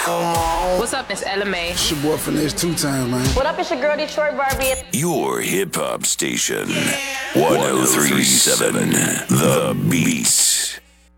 What's up, it's Ella May. It's your boy Finesse 2 times, man. What up, it's your girl Detroit Barbie. Your hip hop station, 1037 The Beats.